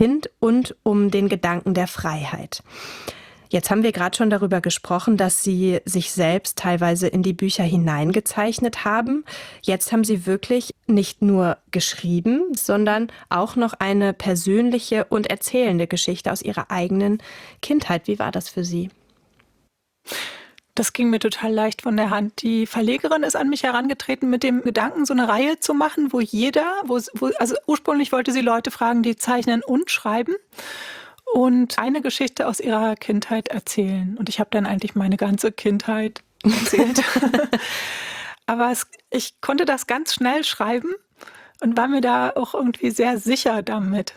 Kind und um den Gedanken der Freiheit. Jetzt haben wir gerade schon darüber gesprochen, dass Sie sich selbst teilweise in die Bücher hineingezeichnet haben. Jetzt haben Sie wirklich nicht nur geschrieben, sondern auch noch eine persönliche und erzählende Geschichte aus Ihrer eigenen Kindheit. Wie war das für Sie? Das ging mir total leicht von der Hand. Die Verlegerin ist an mich herangetreten mit dem Gedanken, so eine Reihe zu machen, also ursprünglich wollte sie Leute fragen, die zeichnen und schreiben und eine Geschichte aus ihrer Kindheit erzählen. Und ich habe dann eigentlich meine ganze Kindheit erzählt. Aber ich konnte das ganz schnell schreiben und war mir da auch irgendwie sehr sicher damit.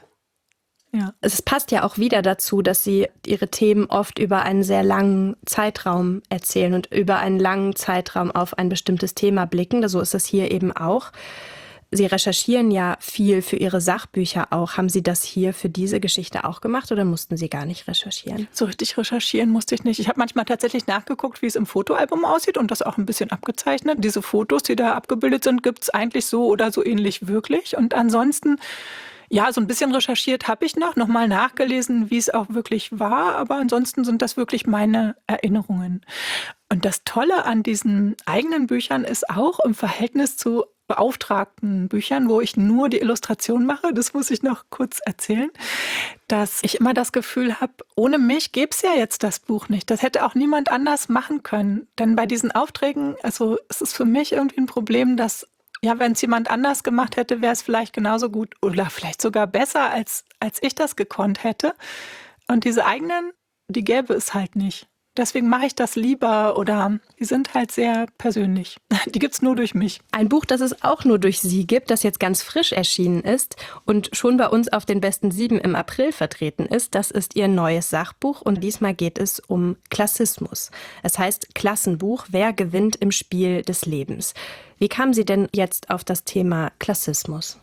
Ja. Es passt ja auch wieder dazu, dass Sie Ihre Themen oft über einen sehr langen Zeitraum erzählen und über einen langen Zeitraum auf ein bestimmtes Thema blicken. So ist es hier eben auch. Sie recherchieren ja viel für Ihre Sachbücher auch. Haben Sie das hier für diese Geschichte auch gemacht oder mussten Sie gar nicht recherchieren? So richtig recherchieren musste ich nicht. Ich habe manchmal tatsächlich nachgeguckt, wie es im Fotoalbum aussieht und das auch ein bisschen abgezeichnet. Diese Fotos, die da abgebildet sind, gibt es eigentlich so oder so ähnlich wirklich. Und ansonsten, ja, so ein bisschen recherchiert habe ich noch mal nachgelesen, wie es auch wirklich war. Aber ansonsten sind das wirklich meine Erinnerungen. Und das Tolle an diesen eigenen Büchern ist auch im Verhältnis zu beauftragten Büchern, wo ich nur die Illustration mache, das muss ich noch kurz erzählen, dass ich immer das Gefühl habe, ohne mich gäbe es ja jetzt das Buch nicht. Das hätte auch niemand anders machen können. Denn bei diesen Aufträgen, also es ist für mich irgendwie ein Problem, dass, ja, wenn es jemand anders gemacht hätte, wäre es vielleicht genauso gut oder vielleicht sogar besser, als ich das gekonnt hätte. Und diese eigenen, die gäbe es halt nicht. Deswegen mache ich das lieber oder die sind halt sehr persönlich. Die gibt's nur durch mich. Ein Buch, das es auch nur durch Sie gibt, das jetzt ganz frisch erschienen ist und schon bei uns auf den besten 7 im April vertreten ist, das ist Ihr neues Sachbuch und diesmal geht es um Klassismus. Es heißt Klassenbuch, wer gewinnt im Spiel des Lebens. Wie kamen Sie denn jetzt auf das Thema Klassismus?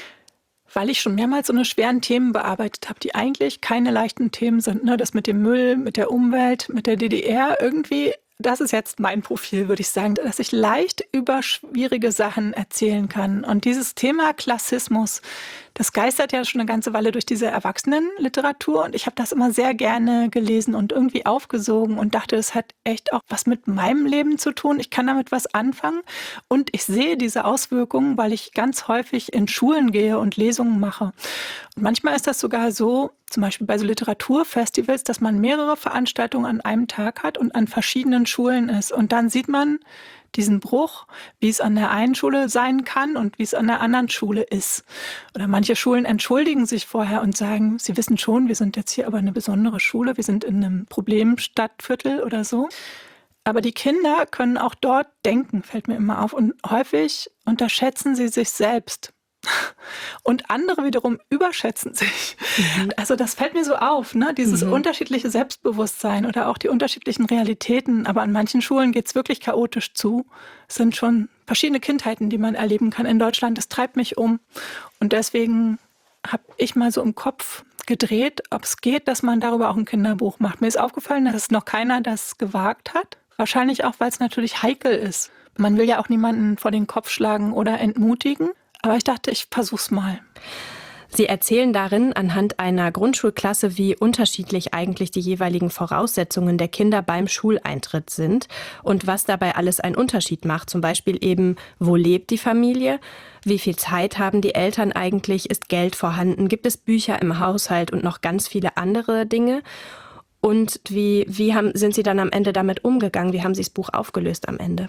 Weil ich schon mehrmals so eine schweren Themen bearbeitet habe, die eigentlich keine leichten Themen sind. Ne? Das mit dem Müll, mit der Umwelt, mit der DDR irgendwie, das ist jetzt mein Profil, würde ich sagen, dass ich leicht über schwierige Sachen erzählen kann. Und dieses Thema Klassismus, das geistert ja schon eine ganze Weile durch diese Erwachsenenliteratur. Und ich habe das immer sehr gerne gelesen und irgendwie aufgesogen und dachte, es hat echt auch was mit meinem Leben zu tun. Ich kann damit was anfangen. Und ich sehe diese Auswirkungen, weil ich ganz häufig in Schulen gehe und Lesungen mache. Und manchmal ist das sogar so, zum Beispiel bei so Literaturfestivals, dass man mehrere Veranstaltungen an einem Tag hat und an verschiedenen Schulen ist. Und dann sieht man diesen Bruch, wie es an der einen Schule sein kann und wie es an der anderen Schule ist. Oder manche Schulen entschuldigen sich vorher und sagen, sie wissen schon, wir sind jetzt hier aber eine besondere Schule, wir sind in einem Problemstadtviertel oder so. Aber die Kinder können auch dort denken, fällt mir immer auf. Und häufig unterschätzen sie sich selbst. Und andere wiederum überschätzen sich. Also das fällt mir so auf, ne? Dieses unterschiedliche Selbstbewusstsein oder auch die unterschiedlichen Realitäten. Aber an manchen Schulen geht es wirklich chaotisch zu. Es sind schon verschiedene Kindheiten, die man erleben kann in Deutschland. Das treibt mich um. Und deswegen habe ich mal so im Kopf gedreht, ob es geht, dass man darüber auch ein Kinderbuch macht. Mir ist aufgefallen, dass noch keiner das gewagt hat. Wahrscheinlich auch, weil es natürlich heikel ist. Man will ja auch niemanden vor den Kopf schlagen oder entmutigen. Aber ich dachte, ich versuch's mal. Sie erzählen darin anhand einer Grundschulklasse, wie unterschiedlich eigentlich die jeweiligen Voraussetzungen der Kinder beim Schuleintritt sind und was dabei alles einen Unterschied macht. Zum Beispiel eben, wo lebt die Familie, wie viel Zeit haben die Eltern eigentlich, ist Geld vorhanden, gibt es Bücher im Haushalt und noch ganz viele andere Dinge. Und wie sind Sie dann am Ende damit umgegangen? Wie haben Sie das Buch aufgelöst am Ende?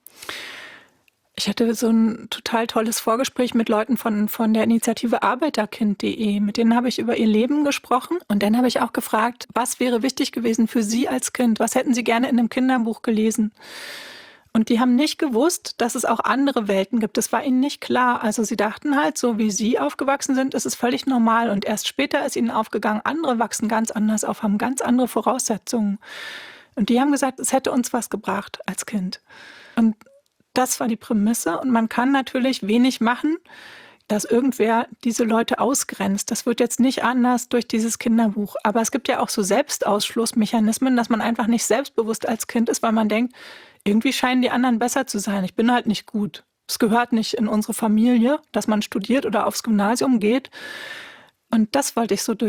Ich hatte so ein total tolles Vorgespräch mit Leuten von der Initiative Arbeiterkind.de. Mit denen habe ich über ihr Leben gesprochen. Und dann habe ich auch gefragt, was wäre wichtig gewesen für Sie als Kind? Was hätten Sie gerne in einem Kinderbuch gelesen? Und die haben nicht gewusst, dass es auch andere Welten gibt. Das war ihnen nicht klar. Also sie dachten halt, so wie sie aufgewachsen sind, ist es völlig normal. Und erst später ist ihnen aufgegangen, andere wachsen ganz anders auf, haben ganz andere Voraussetzungen. Und die haben gesagt, es hätte uns was gebracht als Kind. Und das war die Prämisse. Und man kann natürlich wenig machen, dass irgendwer diese Leute ausgrenzt. Das wird jetzt nicht anders durch dieses Kinderbuch. Aber es gibt ja auch so Selbstausschlussmechanismen, dass man einfach nicht selbstbewusst als Kind ist, weil man denkt, irgendwie scheinen die anderen besser zu sein. Ich bin halt nicht gut. Es gehört nicht in unsere Familie, dass man studiert oder aufs Gymnasium geht. Und das wollte ich so